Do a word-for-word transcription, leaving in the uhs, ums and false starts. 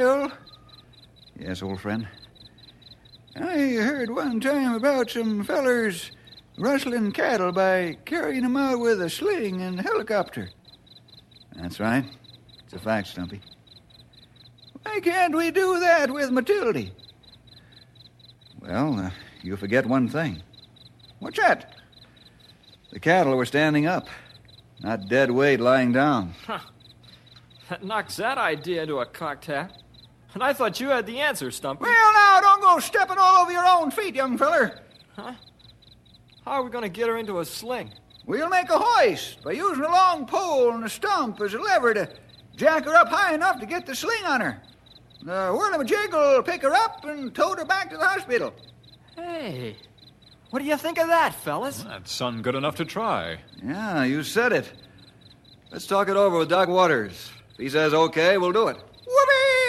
Bill? Yes, old friend? I heard one time about some fellers rustling cattle by carrying them out with a sling and helicopter. That's right. It's a fact, Stumpy. Why can't we do that with Matilde? Well, uh, you forget one thing. What's that? The cattle were standing up, not dead weight lying down. Huh. That knocks that idea into a cocked hat. And I thought you had the answer, Stumpy. Well, now, don't go stepping all over your own feet, young feller. Huh? How are we going to get her into a sling? We'll make a hoist by using a long pole and a stump as a lever to jack her up high enough to get the sling on her. The whirlamajig will pick her up and tote her back to the hospital. Hey, what do you think of that, fellas? That's sun good enough to try. Yeah, you said it. Let's talk it over with Doc Waters. If he says okay, we'll do it. Whoopee!